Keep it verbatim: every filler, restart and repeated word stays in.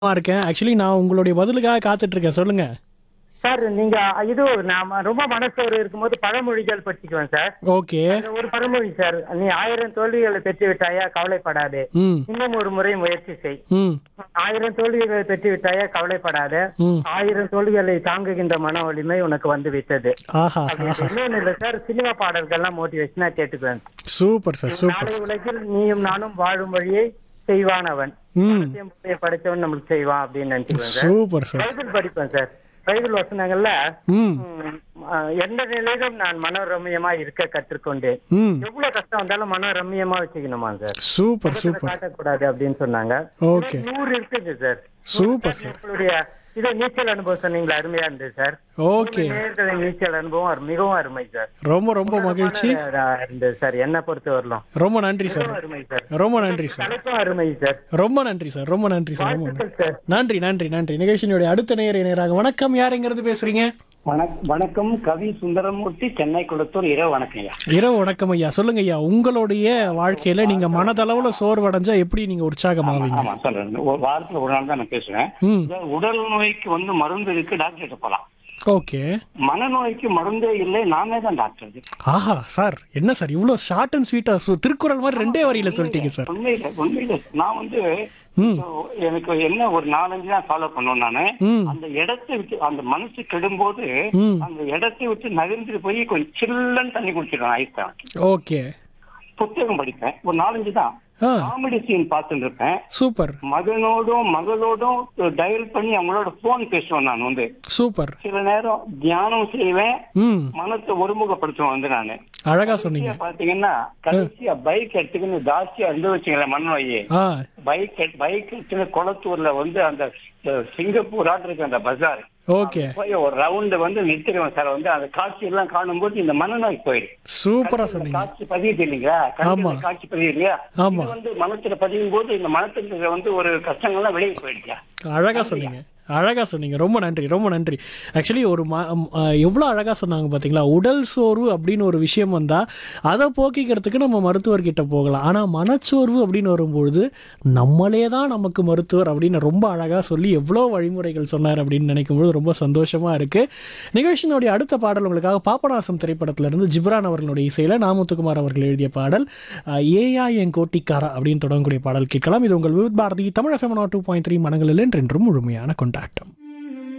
இருக்கேன். ஆக்சுவலி நான் உங்களுடைய பதிலுக்காக காத்துட்டு இருக்கேன். சொல்லுங்க. சார் நீங்க இது நான் ரொம்ப மனசோர்வு இருக்கும்போது பழமொழிகள் படிச்சுக்குவேன் சார். ஓகே. அதுல ஒரு பழமொழி சார், நீ ஆயிரம் தோல்விகளை பெற்று விட்டாயா கவலைப்படாதே, ம். இன்னும் ஒரு முறை முயற்சி செய். ம். ஆயிரம் தோல்விகளை பெற்று விட்டாயா கவலைப்படாத, ம். ஆயிரம் தோல்விகளை தாங்குகின்ற மன வலிமை உனக்கு வந்து விட்டது. ஆஹா. அப்படின்ட்டு. இன்னொன்னு இல்ல சார், சினிமா பாடல்கள்லாம் மோட்டிவேஷனா கேட்டுக்குவேன். Super sir. சூப்பர். நாளை உலகில் நீயும் நானும் வாழும் வழியை செய்வானவன், ம். வானத்தையும் பூமியையும் படைச்சவன் நம்மளுக்கு செய்வான் அப்படின்னு நினைச்சுக்குவேன் சார். Super sir. பைபிள் படிப்பேன் சார். பைபிள் வசனங்கள்ல ம். ம், அஹ், எந்த நிலையிலும் நான் மனோரம்யமா இருக்க கற்றுக்கொண்டேன். ம். எவ்வளவு கஷ்டம் வந்தாலும் மனோரம்யமா வச்சுக்கணுமா சார், சூப்பர் சூப்பர். காட்டக்கூடாது அப்படின்னு சொன்னாங்க. ஓகே. நூறு இருக்குது சார். Super sir. உங்களுடைய இது நீச்சல் அனுபவம் சொன்னீங்களா, அருமையா இருந்தது சார். ஓகே. நேயர்களின் நீச்சல் அனுபவம் அரு- மிகவும் அருமை சார். ரொம்ப ரொம்ப மகிழ்ச்சி. உன்னதமான இருந்தது சார், என்ன பொறுத்த வரலாம். ரொம்ப நன்றி சார். மிகவும் அருமை சார். ரொம்ப நன்றி சார். தலைப்பும் அருமை சார். ரொம்ப நன்றி சார். ரொம்ப நன்றி சார். ரொம்ப நன்றி. வாழ்த்துக்கள் சார். நன்றி நன்றி நன்றி. நிகழ்ச்சியினுடைய அடுத்த நேயர் நேராக வணக்கம். யாருங்கிறது பேசுறீங்க? வணக் வணக்கம் கவி சுந்தரமூர்த்தி, சென்னை குளத்தூர். இரவு வணக்கம் ஐயா. இரவு வணக்கம் ஐயா. சொல்லுங்க ஐயா, உங்களுடைய வாழ்க்கையில நீங்க மனதளவுல சோர்வடைஞ்சா எப்படி நீங்க உற்சாகமாவீங்க? ஆமா சொல்றேன். ஒரு வாரத்துல ஒரு நாள் தான் நான் பேசுவேன். ம். இந்த உடல் நோய்க்கு வந்து மருந்து இருக்கு, டாக்டர் கிட்ட போலாம். ஓகே. மனநோய்க்கு மருந்தே இல்லை, நாமே தான் டாக்டர். ஆஹா சார், என்ன சார் இவ்வளவு ஷார்ட் அண்ட் ஸ்வீட்டா திருக்குறள் மாதிரி ரெண்டே வரியில சொல்லிட்டீங்க சார். உண்மையில உண்மையில நான் வந்து ம். இப்போ எனக்கு என்ன ஒரு நாலஞ்சு தான் ஃபாலோ பண்ணுவேன் நானு. ம். அந்த இடத்தை விட்டு அந்த மனசு கெடும்போது ம். அந்த இடத்தை விட்டு நகர்ந்துட்டு போய் கொஞ்சம் சில்லன்னு தண்ணி குடிச்சிடுவேன், ஐஸ் தான். ஓகே. புத்தகம் படிப்பேன், ஒரு நாலஞ்சு தான். ஆ. காமெடி சீன் பார்த்துட்டு இருப்பேன். சூப்பர் மகனோடும் மகளோடும் டயல் பண்ணி அவங்களோட போன் பேசுவேன். நான் வந்து சூப்பர். சில நேரம் தியானம் செய்வேன், ம். மனத்தை ஒருமுகப்படுத்துவேன் வந்து நானு. அழகா சொன்னீங்க. பாத்தீங்கன்னா கடைசியா பைக் எடுத்துக்கின்னு ஜாஸ்தியா இருந்து வச்சுங்களேன் மனநோயி. ஆ. பைக் பைக் எடுத்துன்னு குளத்தூர்ல வந்து அந்த அஹ், சிங்கப்பூர் ஆட்டு இருக்கு அந்த பஜார், ஓகே. போய் ஒரு ரவுண்ட் வந்து நிறுத்திடுவேன் சார். வந்து அந்த காட்சி எல்லாம் காணும்போது இந்த மனநோய் போயிடும். சூப்பரா இந்த சொன்னீங்க. காட்சி பதியுது இல்லைங்களா, ஆமா. கண்ணுல காட்சி பதிவு இல்லையா, ஆமா. இது வந்து மனத்துல பதியும் போது இந்த மனத்துல வந்து ஒரு கஷ்டங்கள்லாம் வெளியே போயிடுச்சா. அழகா சொன்னீங்க. அழகா சொன்னீங்க. ரொம்ப நன்றி ரொம்ப நன்றி. ஆக்சுவலி ஒரு ம எவ்வளோ அழகாக சொன்னாங்க பார்த்தீங்களா. உடல் சோர்வு அப்படின்னு ஒரு விஷயம் வந்தால் அதை போக்கிக்கிறதுக்கு நம்ம மருத்துவர்கிட்ட போகலாம். ஆனால் மனச்சோர்வு அப்படின்னு வரும்பொழுது நம்மளே தான் நமக்கு மருத்துவர் அப்படின்னு ரொம்ப அழகாக சொல்லி எவ்வளோ வழிமுறைகள் சொன்னார் அப்படின்னு நினைக்கும்போது ரொம்ப சந்தோஷமாக இருக்குது. நிகழ்ச்சியினுடைய அடுத்த பாடல் உங்களுக்காக பாபநாசம் திரைப்படத்திலிருந்து ஜிப்ரான் அவர்களுடைய இசையில் நாமுத்துக்குமார் அவர்கள் எழுதிய பாடல் ஏயா என் கோட்டிக்காரா அப்படின்னு தொடங்கக்கூடிய பாடல் கேட்கலாம். இது உங்கள் Vividh Bharathi Tamil FM two point three மனங்களில் என்றென்றும் முழுமையான கொண்டாட்டம்.